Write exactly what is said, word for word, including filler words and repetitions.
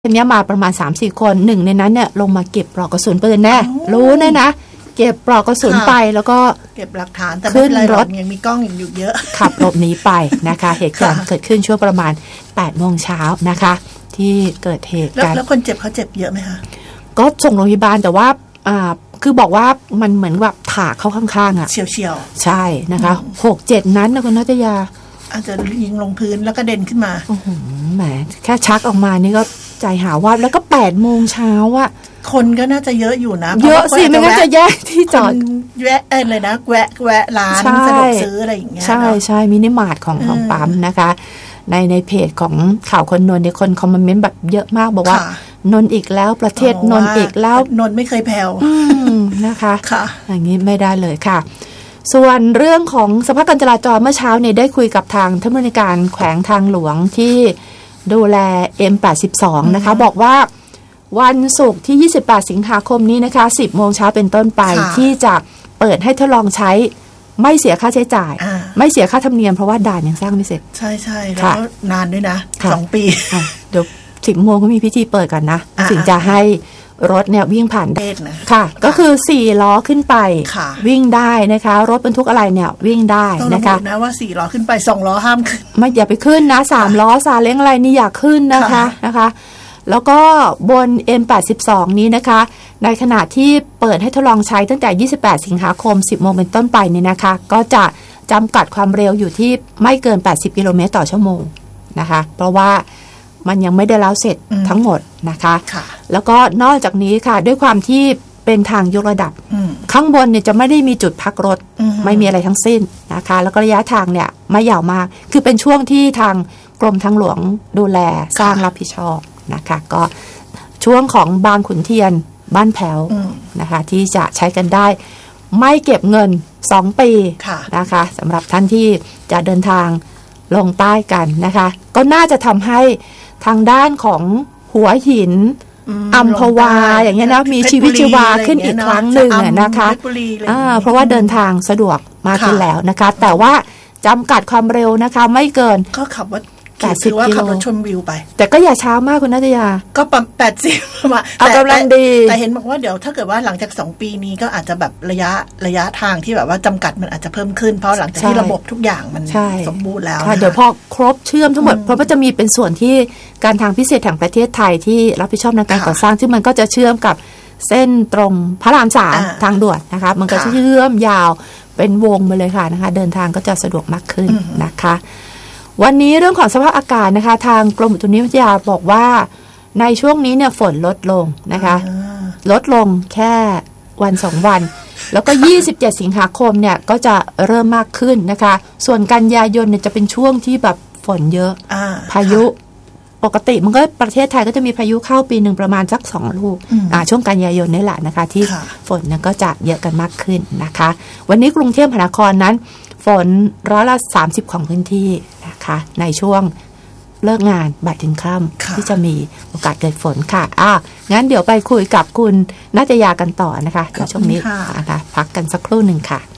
ทีนี้มาประมาณ สามสี่ คนหนึ่งในนั้นเนี่ยลงมาเก็บปลอกกระสุนปืนแน่รู้แน่นะเก็บปลอกกระสุนไปแล้วก็เก็บหลักฐานแต่ไม่เป็นไรหรอกยังมีกล้องอยู่เยอะขับหลบหนีไปนะคะเหตุการณ์เกิดขึ้นช่วงประมาณ แปดโมงเช้านะคะที่เกิดเหตุการณ์แล้วคนเจ็บเขาเจ็บเยอะไหมคะก็ส่งโรงพยาบาลแต่ว่าอ่าคือบอกว่ามันเหมือนแบบถากเข้าข้างๆอ่ะเฉียวๆใช่นะคะหกเจ็ดนั้นนะคุณนัทยาอาจจะยิงลงพื้นแล้วก็เด่นขึ้นมาโอ้โหแหมแค่ชักออกมานี่ก็ใจหาว่าแล้วก็แปดโมงเช้าอ่ะคนก็น่าจะเยอะอยู่นะเยอะสิไม่งั้นจะแยกที่จอดแวะเออเลยนะแวะแวะร้านสะดวกซื้ออะไรอย่างเงี้ยใช่ใช่มินิมาร์ทของของปั๊มนะคะในในเพจของข่าวคนนนท์เนี่ยคนคอมเมนต์แบบเยอะมากบอกว่านนท์อีกแล้วประเทศนนท์อีกแล้วนนท์ไม่เคยแผ่วนะคะอย่างนี้ไม่ได้เลยค่ะส่วนเรื่องของสภาพการจราจรเมื่อเช้าเนี่ยได้คุยกับทางท่านผู้ในการแขวงทางหลวงที่ดูแล เอ็ม แปดสิบสอง นะคะบอกว่าวันศุกร์ที่ยี่สิบแปดสิงหาคมนี้นะคะ สิบโมงเช้าเป็นต้นไปที่จะเปิดให้ทดลองใช้ไม่เสียค่าใช้จ่ายไม่เสียค่าธรรมเนียมเพราะว่าด่านยังสร้างไม่เสร็จใช่ๆแล้วนานด้วยนะสองปีเดี๋ยวสิบโมงก็มีพิธีเปิดกันนะถึงจะให้รถเนี่ยวิ่งผ่านได้ค่ะก็คือสี่ล้อขึ้นไปวิ่งได้นะคะรถบรรทุกอะไรเนี่ยวิ่งได้นะคะต้องระบุนะว่าสี่ล้อขึ้นไปสองล้อห้ามขึ้นไม่อย่าไปขึ้นนะสามล้อซาเล้งอะไรนี่อย่าขึ้นนะคะนะคะแล้วก็บน เอ็ม แปดสิบสอง นี้นะคะในขณะที่เปิดให้ทดลองใช้ตั้งแต่ยี่สิบแปดสิงหาคม สิบโมงเป็นต้นไปเนี่ยนะคะก็จะจำกัดความเร็วอยู่ที่ไม่เกินแปดสิบกิโลเมตรต่อชั่วโมงนะคะเพราะว่ามันยังไม่ได้แล้วเสร็จทั้งหมดนะคะแล้วก็นอกจากนี้ค่ะด้วยความที่เป็นทางยกระดับข้างบนเนี่ยจะไม่ได้มีจุดพักรถไม่มีอะไรทั้งสิ้นนะคะแล้วก็ระยะทางเนี่ยไม่ยาวมากคือเป็นช่วงที่ทางกรมทางหลวงดูแลสร้างรับผิดชอบนะคะก็ช่วงของบางขุนเทียนบ้านแพ้วนะคะที่จะใช้กันได้ไม่เก็บเงินสองปีนะคะสำหรับท่านที่จะเดินทางลงใต้กันนะคะก็น่าจะทำให้ทางด้านของหัวหินอัมพวาอย่างเงี้ยนะมีชีวิตชีวาขึ้นอีกครั้งหนึ่งนะคะเพราะว่าเดินทางสะดวกมากขึ้นแล้วนะคะแต่ว่าจำกัดความเร็วนะคะไม่เกินก็ขับว่าแปดสิบกิโลขับรถชมวิวไปแต่ก็อย่าช้ามากคุณนัทยาก็ประมาณแปดสิบประมาณเอากำลังดีแต่เห็นบอกว่าเดี๋ยวถ้าเกิดว่าหลังจากสองปีนี้ก็อาจจะแบบระยะระยะทางที่แบบว่าจำกัดมันอาจจะเพิ่มขึ้นเพราะหลังจากที่ระบบทุกอย่างมันสมบูรณ์แล้วเดี๋ยวพอครบเชื่อมทั้งหมดเพราะว่าจะมีเป็นส่วนที่การทางพิเศษแห่งประเทศไทยที่รับผิดชอบในการก่อสร้างซึ่งมันก็จะเชื่อมกับเส้นตรงพระรามสามทางด่วนนะคะมันก็จะเชื่อมยาวเป็นวงมาเลยค่ะนะคะเดินทางก็จะสะดวกมากขึ้นนะคะวันนี้เรื่องของสภาพอากาศนะคะทางกรมอุตุนิยมวิทยาบอกว่าในช่วงนี้เนี่ยฝนลดลงนะคะลดลงแค่วันสองวันแล้วก็ยี่สิบเจ็ดสิงหาคมเนี่ยก็จะเริ่มมากขึ้นนะคะส่วนกันยายนเนี่ยจะเป็นช่วงที่แบบฝนเยอะพายุปกติมันก็ประเทศไทยก็จะมีพายุเข้าปีหนึ่งประมาณสักสองลูกอ่าช่วงกันยายนนี่แหละนะคะที่ฝนเนี่ยก็จะเยอะกันมากขึ้นนะคะวันนี้กรุงเทพมหานครนั้นฝนร้อยละสามสิบของพื้นที่นะคะในช่วงเลิกงานบ่ายถึงค่ำที่จะมีโอกาสเกิดฝนค่ะอ่ะงั้นเดี๋ยวไปคุยกับคุณณัฐยากันต่อนะคะในช่วงนี้นะคะพักกันสักครู่หนึ่งค่ะ